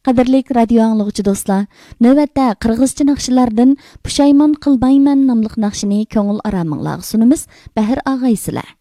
Qadirlik radio anglagıcı dostlar, növbətdə qırğızca naqşlardan Pushaymon qilmayman nomli naqshini ko'ngil araminglarga sunamiz. Bahir og'aysizlar.